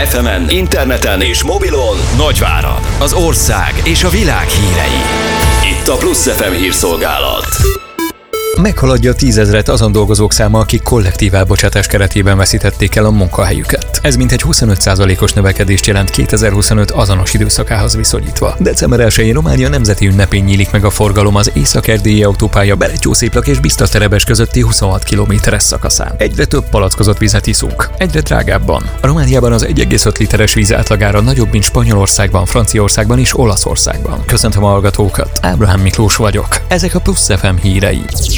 FM-en, interneten és mobilon Nagyvárad, az ország és a világ hírei. Itt a Plusz FM hírszolgálat. Meghaladja 10 000 azon dolgozók száma, akik kollektív elbocsátás keretében veszítették el a munkahelyüket. Ez mintegy 25%-os növekedést jelent 2025 azonos időszakához viszonyítva. December 1-én Románia nemzeti ünnepén nyílik meg a forgalom az észak-erdélyi autópálya Berettyószéplak és Bicstaterebes közötti 26 kilométeres szakaszán. Egyre több palackozott vizet iszunk, egyre drágábban. A Romániában az 1,5 literes víz átlagára nagyobb, mint Spanyolországban, Franciaországban és Olaszországban. Köszöntöm a hallgatókat, Ábrahám Miklós vagyok. Ezek a Plusz FM hírei.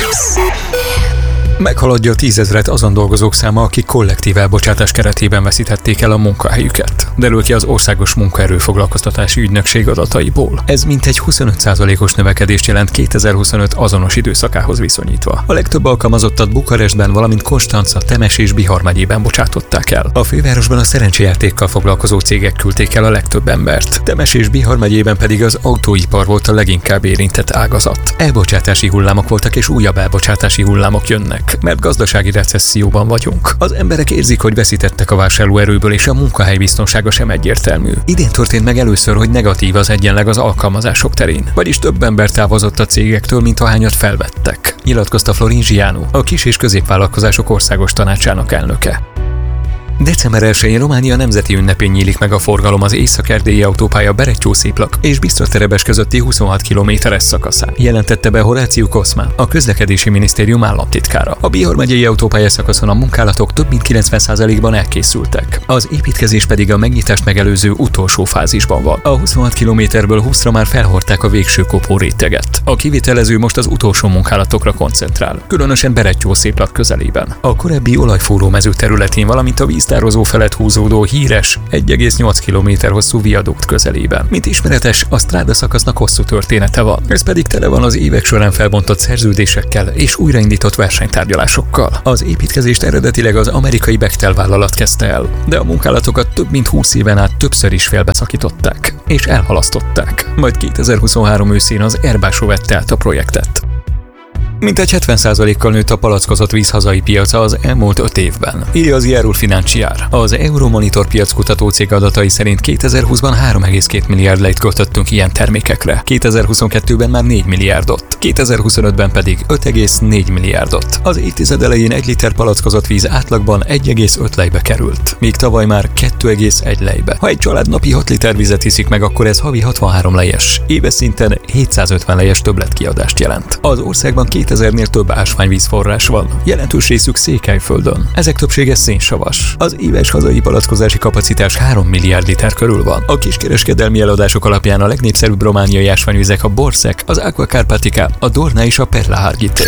Meghaladja 10 000 azon dolgozók száma, akik kollektív elbocsátás keretében veszítették el a munkahelyüket. Derül ki az Országos Munkaerőfoglalkoztatási Ügynökség adataiból. Ez mintegy 25%-os növekedést jelent 2025 azonos időszakához viszonyítva. A legtöbb alkalmazottat Bukarestben, valamint Konstanca, Temes és Bihar megyében bocsátották el. A fővárosban a szerencsejátékkal foglalkozó cégek küldték el a legtöbb embert. Temes és Bihar megyében pedig az autóipar volt a leginkább érintett ágazat. Elbocsátási hullámok voltak és újabb elbocsátási hullámok jönnek, mert gazdasági recesszióban vagyunk. Az emberek érzik, hogy veszítettek a vásárlóerőből, és a munkahely biztonsága sem egyértelmű. Idén történt meg először, hogy negatív az egyenleg az alkalmazások terén, vagyis több ember távozott a cégektől, mint ahányat felvettek, nyilatkozta Florin Zsiánu, a kis- és középvállalkozások országos tanácsának elnöke. December 1-én Románia nemzeti ünnepén nyílik meg a forgalom az észak-erdélyi autópálya Berettyószéplak és Bicstaterebes közötti 26 kilométeres szakaszán, jelentette be Horáciu Koszmán, a közlekedési minisztérium államtitkára. A Bihar megyei autópálya szakaszon a munkálatok több mint 90%-ban elkészültek. Az építkezés pedig a megnyitást megelőző utolsó fázisban van. A 26 kilométerből 20-ra már felhordták a végső kopó réteget. A kivitelező most az utolsó munkálatokra koncentrál, különösen Berettyószéplak közelében. A korábbi olajfúró mező területén, valamint a víztározó felett húzódó híres 1,8 km hosszú viadukt közelében. Mint ismeretes, a stráda szakasznak hosszú története van. Ez pedig tele van az évek során felbontott szerződésekkel és újraindított versenytárgyalásokkal. Az építkezést eredetileg az amerikai Bechtel vállalat kezdte el, de a munkálatokat több mint 20 éven át többször is félbeszakították és elhalasztották. Majd 2023 őszén az Airbus vette át a projektet. Mintegy 70%-kal nőtt a palackozott víz hazai piaca az elmúlt 5 évben, írja az Ierul Financiar. Az Euromonitor piackutató cég adatai szerint 2020-ban 3,2 milliárd lejt költöttünk ilyen termékekre, 2022-ben már 4 milliárdot, 2025-ben pedig 5,4 milliárdot. Az évtized elején 1 liter palackozott víz átlagban 1,5 lejbe került, míg tavaly már 2,1 lejbe. Ha egy család napi 6 liter vizet iszik meg, akkor ez havi 63 lejes, éves szinten 750 lejes többletkiadást jelent. Az országban 2000-nél több ásványvízforrás van, jelentős részük Székelyföldön. Ezek többsége szénsavas. Az éves hazai palackozási kapacitás 3 milliárd liter körül van. A kiskereskedelmi eladások alapján a legnépszerűbb romániai ásványvizek a Borszek, az Aqua Carpatica, a Dorna és a Perla Harghitei.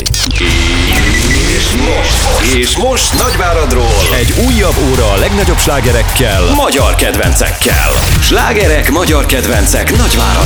És most Nagyváradról egy újabb óra a legnagyobb slágerekkel, magyar kedvencekkel. Slágerek, magyar kedvencek Nagyváradról.